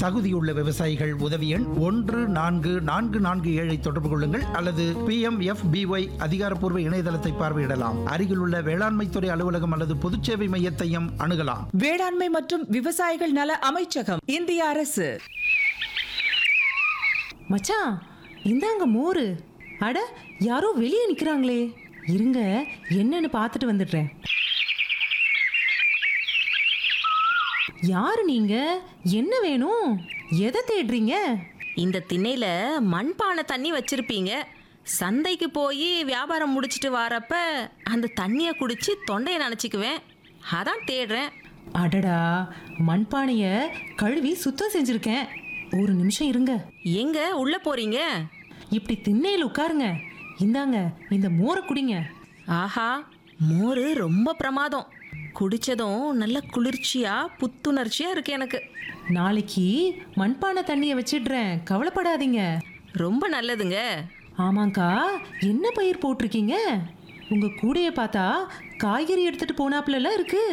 தகுதியுள்ள விவசாயிகள் உதவி எண் 14447 தொடர்பு கொள்ளுங்கள் அல்லது PMFBY அதிகாரப்பூர்வ இணையதளத்தை பார்வையிடலாம். அருகிலுள்ள வேளாண்மை துறை அலுவலகம் அல்லது பொதுச்சேவை மையத்தையும் அணுகலாம். வேளாண்மை மற்றும் விவசாயிகள் நல அமைச்சகம், இந்திய அரசு. மச்சான், இந்தாங்க மோரு. அட, யாரோ வெளியே நிக்கிறாங்களே, இருங்க என்னன்னு பார்த்துட்டு வந்துடுறேன். யாரு நீங்க? என்ன வேணும்? எதை தேடுறீங்க? இந்த திண்ணையில மண்பானை தண்ணி வச்சிருப்பீங்க. சந்தைக்கு போய் வியாபாரம் முடிச்சிட்டு வரப்ப அந்த தண்ணியை குடிச்சு தொண்டையை நினச்சிக்குவேன். அதான் தேடுறேன். அடடா, மண்பானைய கழுவி சுத்தம் செஞ்சிருக்கேன். ஒரு நிமிஷம் இருங்க. எங்க உள்ள போறீங்க? இப்படி திண்ணையில் உட்காருங்க. இந்தாங்க இந்த மோரை குடிங்க. ஆஹா, மோர் ரொம்ப பிரமாதம். குடிச்சதும் நல்ல குளிர்ச்சியா புத்துணர்ச்சியா இருக்கு எனக்கு. நாளைக்கு மண்பானை தண்ணியை வச்சிடுறேன், கவலைப்படாதீங்க. ரொம்ப நல்லதுங்க. ஆமாங்கா, என்ன பயிர் போட்டிருக்கீங்க? உங்க கூடைய பார்த்தா காய்கறி எடுத்துட்டு போனாப்புல இருக்கு.